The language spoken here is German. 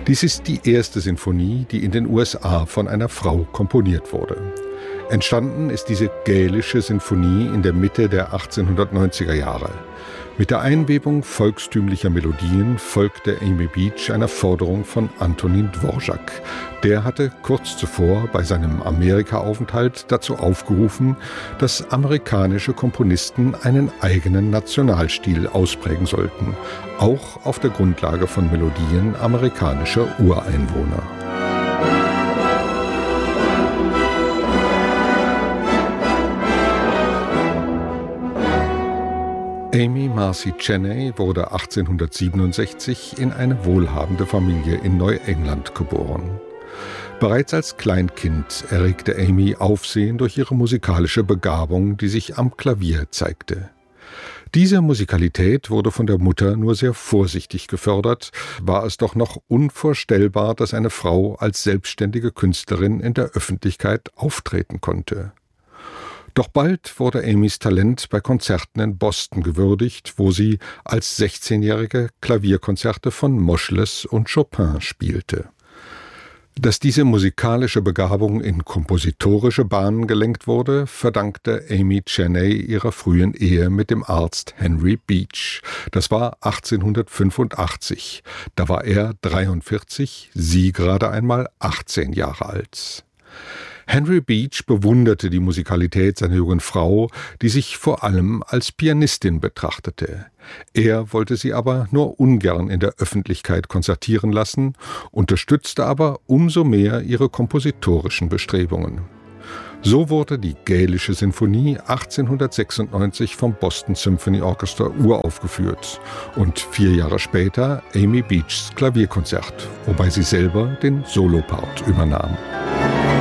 Dies ist die erste Sinfonie, die in den USA von einer Frau komponiert wurde. Entstanden ist diese gälische Sinfonie in der Mitte der 1890er Jahre. Mit der Einwebung volkstümlicher Melodien folgte Amy Beach einer Forderung von Antonin Dvorak. Der hatte kurz zuvor bei seinem Amerika-Aufenthalt dazu aufgerufen, dass amerikanische Komponisten einen eigenen Nationalstil ausprägen sollten, auch auf der Grundlage von Melodien amerikanischer Ureinwohner. Amy Marcy Cheney wurde 1867 in eine wohlhabende Familie in Neuengland geboren. Bereits als Kleinkind erregte Amy Aufsehen durch ihre musikalische Begabung, die sich am Klavier zeigte. Diese Musikalität wurde von der Mutter nur sehr vorsichtig gefördert, war es doch noch unvorstellbar, dass eine Frau als selbstständige Künstlerin in der Öffentlichkeit auftreten konnte. Doch bald wurde Amys Talent bei Konzerten in Boston gewürdigt, wo sie als 16-Jährige Klavierkonzerte von Moscheles und Chopin spielte. Dass diese musikalische Begabung in kompositorische Bahnen gelenkt wurde, verdankte Amy Cheney ihrer frühen Ehe mit dem Arzt Henry Beach. Das war 1885. Da war er 43, sie gerade einmal 18 Jahre alt. Henry Beach bewunderte die Musikalität seiner jungen Frau, die sich vor allem als Pianistin betrachtete. Er wollte sie aber nur ungern in der Öffentlichkeit konzertieren lassen, unterstützte aber umso mehr ihre kompositorischen Bestrebungen. So wurde die Gälische Sinfonie 1896 vom Boston Symphony Orchestra uraufgeführt und 4 Jahre später Amy Beachs Klavierkonzert, wobei sie selber den Solopart übernahm.